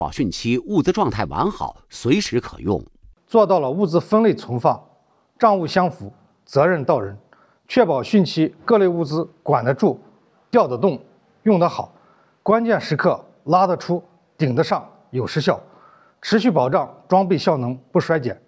保汛期物资状态完好，随时可用， 做到了物资分类存放、账务相符、责任到人，确保汛期各类物资管得住、调得动、用得好，关键时刻拉得出、顶得上、有时效，持续保障装备效能不衰减。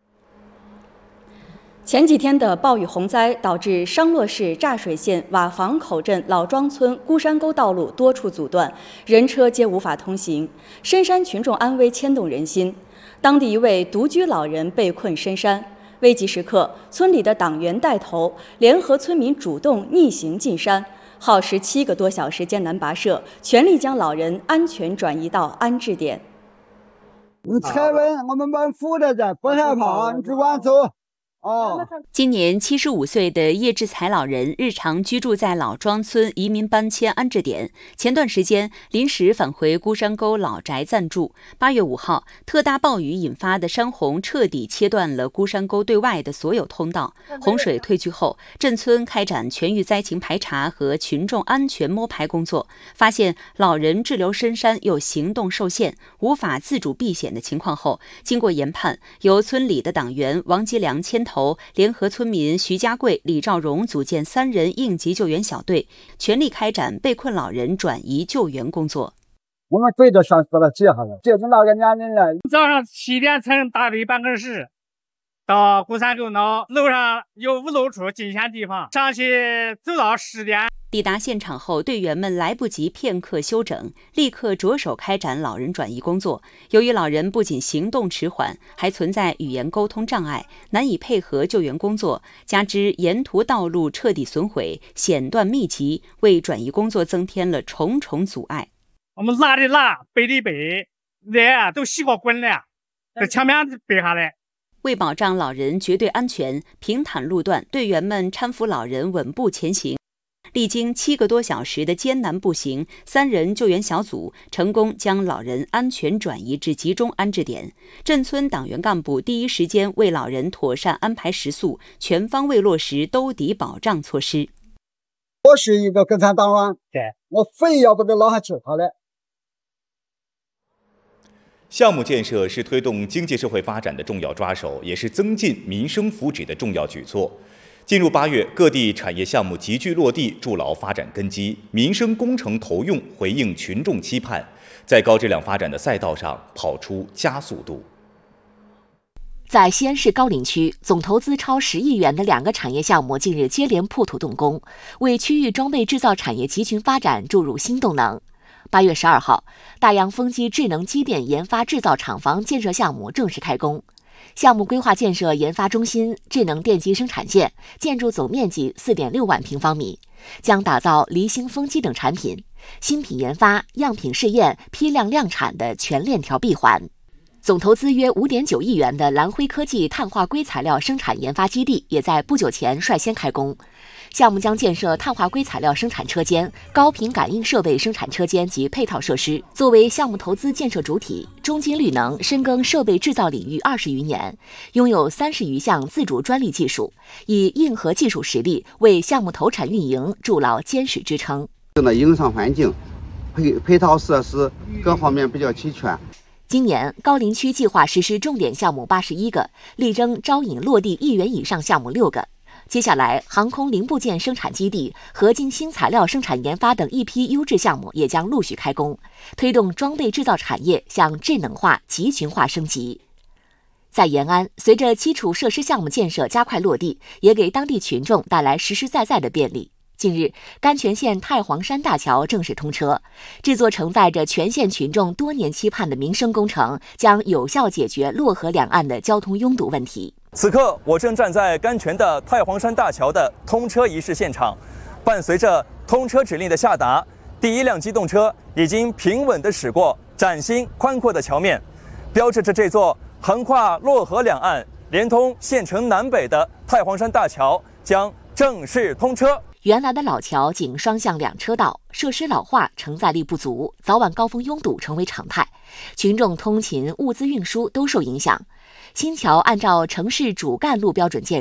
前几天的暴雨洪灾导致商洛市柞水县瓦房口镇老庄村孤山沟道路多处阻断，人车皆无法通行，深山群众安危牵动人心。当地一位独居老人被困深山，危急时刻，村里的党员带头，联合村民主动逆行进山，耗时7个多小时艰难跋涉，全力将老人安全转移到安置点。 车稳，我们把扶着的，不害怕，你只管走。 今年75岁的叶志才老人日常居住在老庄村移民搬迁安置点，前段时间临时返回孤山沟老宅暂住。8月5号，特大暴雨引发的山洪彻底切断了孤山沟对外的所有通道。洪水退去后，镇村开展全域灾情排查和群众安全摸排工作，发现老人滞留深山又行动受限，无法自主避险的情况后，经过研判，由村里的党员王吉良牵头，联合村民徐家贵、李兆荣组建3人应急救援小队，全力开展被困老人转移救援工作。 我们嘴都上死了几下了，就是那个年龄了。 早上7点乘大队办公室到孤山沟那楼上有5楼处进险地方，上去走到10点。 抵达现场后，队员们来不及片刻休整，立刻着手开展老人转移工作。由于老人不仅行动迟缓，还存在语言沟通障碍，难以配合救援工作，加之沿途道路彻底损毁，险段密集，为转移工作增添了重重阻碍。 我们拉的拉，背的背，人都洗过滚了，这墙面背下来。 为保障老人绝对安全，平坦路段，队员们搀扶老人稳步前行。历经7个多小时的艰难步行，3人救援小组成功将老人安全转移至集中安置点。镇村党员干部第一时间为老人妥善安排食宿，全方位落实兜底保障措施。 我是一个共产党员，我非要把他拉下去他的。 项目建设是推动经济社会发展的重要抓手，也是增进民生福祉的重要举措。进入8月，各地产业项目集聚落地，筑牢发展根基，民生工程投用，回应群众期盼，在高质量发展的赛道上跑出加速度。 在西安市高陵区，总投资超10亿元的2个产业项目近日接连破土动工，为区域装备制造产业集群发展注入新动能。8月12号，大阳风机智能机电研发制造厂房建设项目正式开工。项目规划建设研发中心、智能电机生产线，建筑总面积4.6万平方米，将打造离心风机等产品，新品研发、样品试验、批量量产的全链条闭环。总投资约5.9亿元的蓝辉科技碳化硅材料生产研发基地也在不久前率先开工。项目将建设碳化硅材料生产车间、高频感应设备生产车间及配套设施。作为项目投资建设主体，中金绿能深耕设备制造领域20余年，拥有30余项自主专利技术，以硬核技术实力为项目投产运营筑牢坚实支撑。 营商环境、配套设施各方面比较齐全。 今年高陵区计划实施重点项目81个，力争招引落地1元以上项目6个。接下来，航空零部件生产基地、合金新材料生产研发等一批优质项目也将陆续开工，推动装备制造产业向智能化、集群化升级。在延安，随着基础设施项目建设加快落地，也给当地群众带来实实在在的便利。近日，甘泉县太黄山大桥正式通车，这座承载着全县群众多年期盼的民生工程将有效解决洛河两岸的交通拥堵问题。 此刻，我正站在甘泉的太黄山大桥的通车仪式现场，伴随着通车指令的下达，第一辆机动车已经平稳地驶过崭新宽阔的桥面，标志着这座横跨洛河两岸、连通县城南北的太黄山大桥将正式通车。 原来的老桥仅双向2车道，设施老化，承载力不足，早晚高峰拥堵成为常态，群众通勤、物资运输都受影响。新桥按照城市主干路标准建设，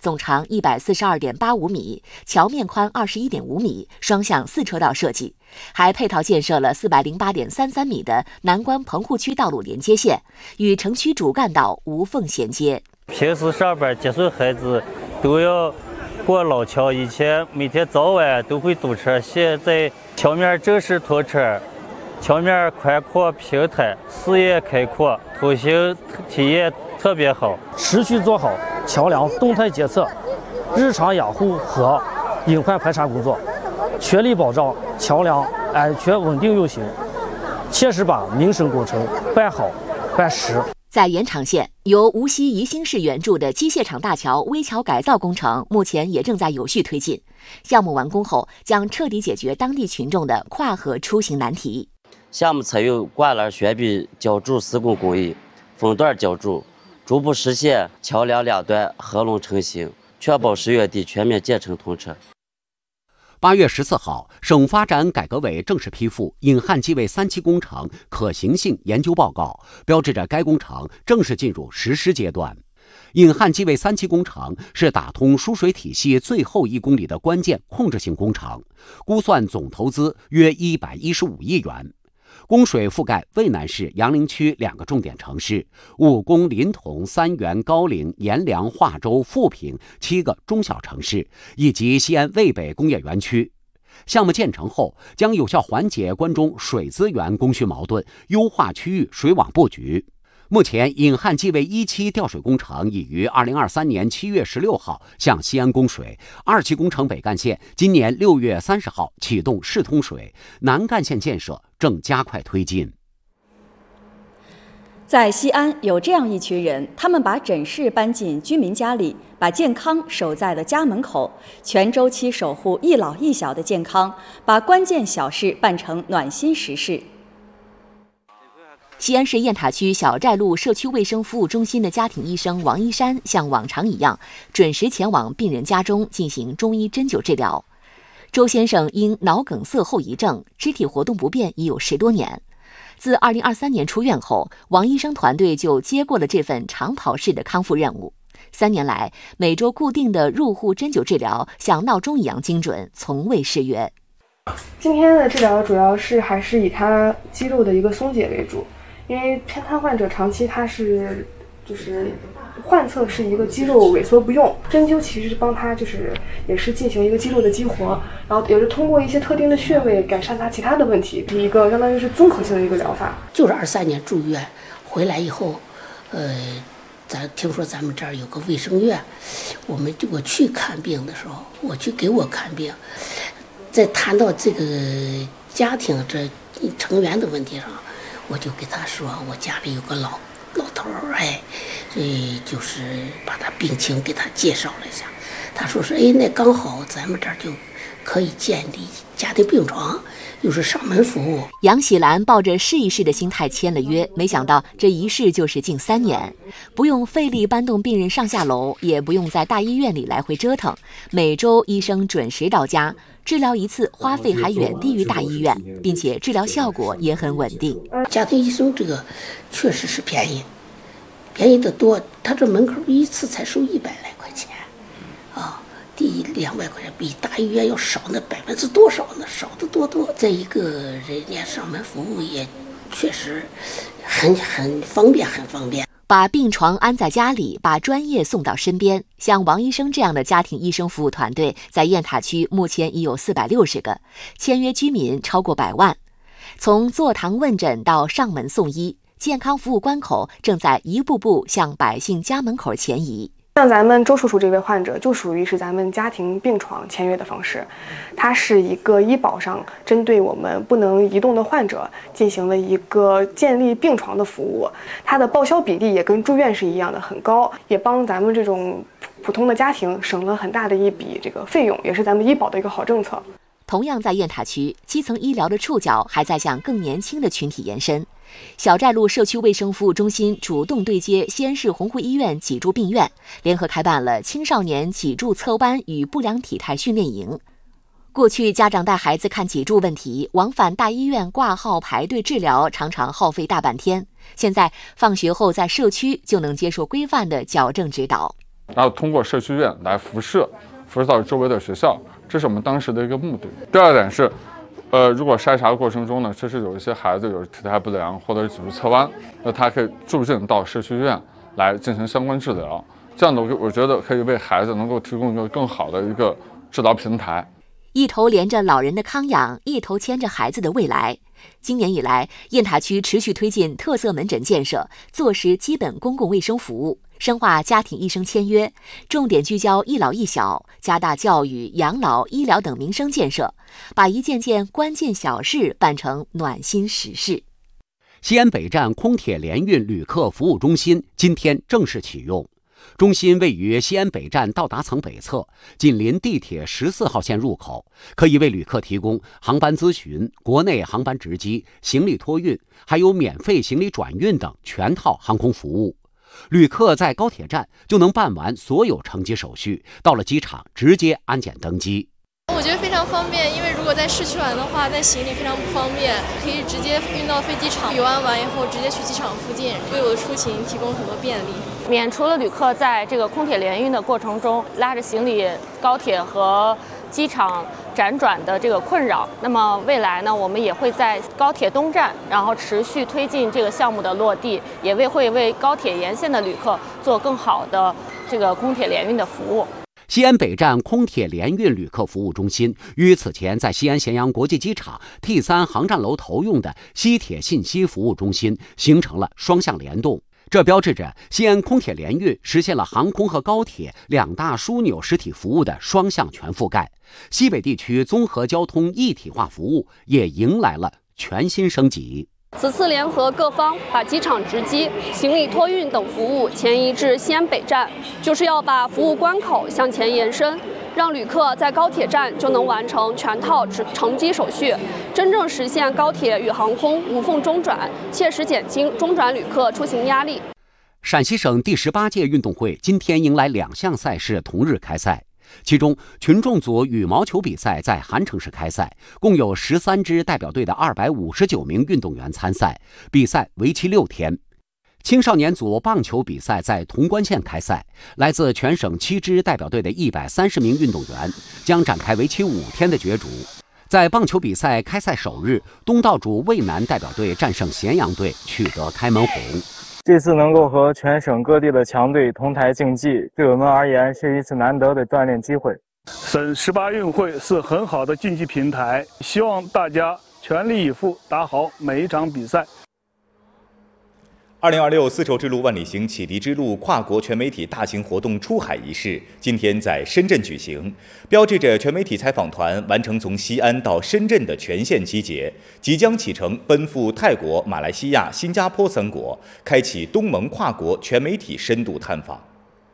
总长142.85米，桥面宽21.5米，双向4车道设计，还配套建设了408.33米的南关棚户区道路连接线，与城区主干道无缝衔接。 平时上班接送孩子都要过老桥，以前每天早晚都会堵车，现在桥面正式通车，桥面宽阔平坦，视野开阔，通行体验特别好。 持续做好桥梁动态监测、日常养护和隐患排查工作，全力保障桥梁安全稳定运行，切实把民生工程办好办实。 在延长县，由无锡宜兴市援助的机械厂大桥危桥改造工程，目前也正在有序推进。项目完工后，将彻底解决当地群众的跨河出行难题。 项目采用挂栏悬臂浇筑施工工艺，分段浇筑，逐步实现桥梁两端合龙成型，确保10月底全面建成通车。 8月14号，省发展改革委正式批复颍汉继渭3期工程可行性研究报告，标志着该工程正式进入实施阶段。颍汉继渭3期工程是打通输水体系最后1公里的关键控制性工程，估算总投资约115亿元。供水覆盖渭南市杨凌区2个重点城市，武功、临潼、三原、高陵、阎良、化州、富平7个中小城市，以及西安渭北工业园区。项目建成后，将有效缓解关中水资源供需矛盾，优化区域水网布局。目前，颍汉继渭1期调水工程已于2023年7月16号向西安供水，2期工程北干线今年6月30号启动试通水，南干线建设正加快推进。 在西安有这样一群人，他们把诊室搬进居民家里，把健康守在了家门口，全周期守护一老一小的健康，把关键小事办成暖心实事。 西安市雁塔区小寨路社区卫生服务中心的家庭医生王一山像往常一样，准时前往病人家中进行中医针灸治疗。周先生因脑梗塞后遗症，肢体活动不便已有10多年。自2023年出院后，王医生团队就接过了这份长跑式的康复任务。3年来，每周固定的入户针灸治疗像闹钟一样精准，从未失约。 今天的治疗主要是还是以他肌肉的一个松解为主。因为偏瘫患者长期他是患侧是一个肌肉萎缩不用，针灸其实帮他也是进行一个肌肉的激活，然后也是通过一些特定的穴位改善他其他的问题，是一个相当于是综合性的一个疗法。 就是23年住院回来以后，咱听说咱们这儿有个卫生院，我去看病的时候，我去给我看病，在谈到这个家庭这成员的问题上。我就给他说，我家里有个老头儿，就是把他病情给他介绍了一下。他说是，那刚好咱们这儿就可以建立家庭病床，又是上门服务。 杨喜兰抱着试一试的心态签了约，没想到这一试就是近3年，不用费力搬动病人上下楼，也不用在大医院里来回折腾，每周医生准时到家。治疗一次花费还远低于大医院，并且治疗效果也很稳定。 家庭医生这个确实是便宜得多，他这门口一次才收100来块钱，第200块钱比大医院要少那%多少呢？少得多。再一个，人家上门服务也确实很方便，很方便。 把病床安在家里，把专业送到身边。像王医生这样的家庭医生服务团队，在雁塔区目前已有460个，签约居民超过100万。从坐堂问诊到上门送医，健康服务关口正在一步步向百姓家门口前移。 像咱们周叔叔这位患者就属于是咱们家庭病床签约的方式，它是一个医保上针对我们不能移动的患者进行了一个建立病床的服务，它的报销比例也跟住院是一样的很高，也帮咱们这种普通的家庭省了很大的一笔这个费用，也是咱们医保的一个好政策。 同样在雁塔区，基层医疗的触角还在向更年轻的群体延伸。小寨路社区卫生服务中心主动对接西安市洪湖医院脊柱病院，联合开办了青少年脊柱侧弯与不良体态训练营。过去家长带孩子看脊柱问题，往返大医院挂号排队治疗，常常耗费大半天。现在放学后在社区就能接受规范的矫正指导。 然后通过社区院来辐射到周围的学校，这是我们当时的一个目的。第二点是，如果筛查过程中呢，确实有一些孩子有体态不良或者脊柱侧弯，那他可以住进到社区院来进行相关治疗。这样的，我觉得可以为孩子能够提供一个更好的一个治疗平台。 一头连着老人的康养，一头牵着孩子的未来。今年以来，雁塔区持续推进特色门诊建设，坐实基本公共卫生服务，深化家庭医生签约，重点聚焦一老一小，加大教育、养老、医疗等民生建设，把一件件关键小事办成暖心实事。 西安北站空铁联运旅客服务中心今天正式启用。中心位于西安北站到达层北侧，紧邻地铁14号线入口，可以为旅客提供航班咨询、国内航班值机、行李托运，还有免费行李转运等全套航空服务。旅客在高铁站就能办完所有乘机手续，到了机场直接安检登机。 我觉得非常方便，因为如果在市区玩的话，带行李非常不方便，可以直接运到飞机场，游玩完以后直接去机场附近，为我的出行提供很多便利。 免除了旅客在这个空铁联运的过程中拉着行李高铁和机场辗转的这个困扰。那么未来呢，我们也会在高铁东站，然后持续推进这个项目的落地，也会为高铁沿线的旅客做更好的这个空铁联运的服务。 西安北站空铁联运旅客服务中心与此前在西安咸阳国际机场 T3 航站楼投用的西铁信息服务中心形成了双向联动，这标志着西安空铁联运实现了航空和高铁两大枢纽实体服务的双向全覆盖，西北地区综合交通一体化服务也迎来了全新升级。 此次联合各方把机场值机、行李托运等服务前移至西安北站，就是要把服务关口向前延伸，让旅客在高铁站就能完成全套乘机手续，真正实现高铁与航空无缝中转，切实减轻中转旅客出行压力。 陕西省第18届运动会今天迎来2项赛事同日开赛。其中，群众组羽毛球比赛在韩城市开赛，共有13支代表队的259名运动员参赛，比赛为期6天。青少年组棒球比赛在潼关县开赛，来自全省7支代表队的130名运动员将展开为期5天的角逐。在棒球比赛开赛首日，东道主渭南代表队战胜咸阳队，取得开门红。 这次能够和全省各地的强队同台竞技，对我们而言是一次难得的锻炼机会。 省18运会是很好的竞技平台，希望大家全力以赴，打好每一场比赛。 2026丝绸之路万里行启迪之路跨国全媒体大型活动出海仪式今天在深圳举行，标志着全媒体采访团完成从西安到深圳的全线集结，即将启程奔赴泰国、马来西亚、新加坡3国，开启东盟跨国全媒体深度探访。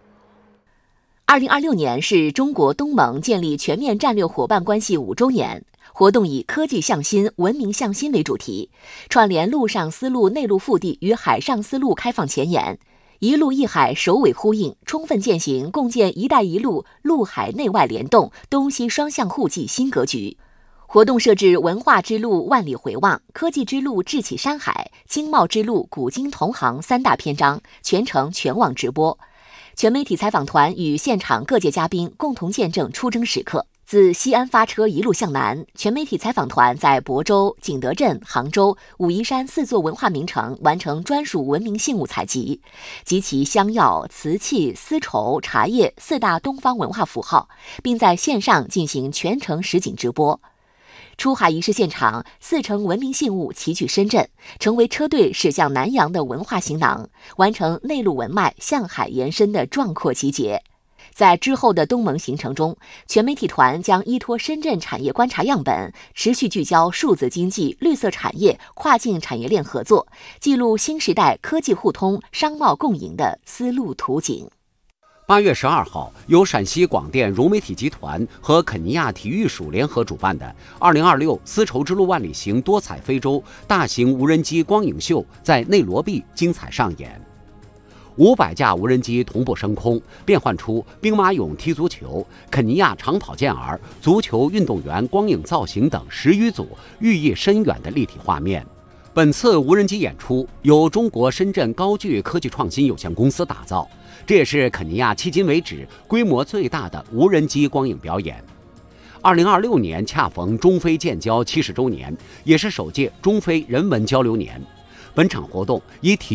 2026年是中国东盟建立全面战略伙伴关系5周年。活动以科技向心、文明向心为主题，串联陆上丝路内陆腹地与海上丝路开放前沿，一路一海首尾呼应，充分践行共建“一带一路”陆海内外联动、东西双向互济新格局。活动设置文化之路万里回望、科技之路智启山海、经贸之路古今同行3大篇章，全程全网直播。全媒体采访团与现场各界嘉宾共同见证出征时刻。自西安发车一路向南，全媒体采访团在亳州、景德镇、杭州、武夷山4座文化名城完成专属文明信物采集，集齐香药、瓷器、丝绸、茶叶4大东方文化符号，并在线上进行全程实景直播。出海仪式现场，4乘文明信物齐聚深圳，成为车队驶向南洋的文化行囊，完成内陆文脉向海延伸的壮阔集结。在之后的东盟行程中，全媒体团将依托深圳产业观察样本，持续聚焦数字经济、绿色产业、跨境产业链合作，记录新时代科技互通、商贸共赢的丝路图景。 8月12号，由陕西广电融媒体集团和肯尼亚体育署联合主办的2026丝绸之路万里行多彩非洲大型无人机光影秀在内罗毕精彩上演。500架无人机同步升空，变换出兵马俑踢足球、肯尼亚长跑健儿、足球运动员光影造型等10余组寓意深远的立体画面。 本次无人机演出由中国深圳高聚科技创新有限公司打造，这也是肯尼亚迄今为止规模最大的无人机光影表演。2026年恰逢中非建交70周年，也是首届中非人文交流年。本场活动以体